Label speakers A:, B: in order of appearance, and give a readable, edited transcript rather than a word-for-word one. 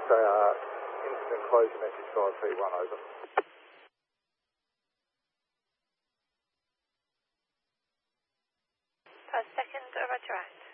A: incident closure message 531, over.
B: Second, roger out.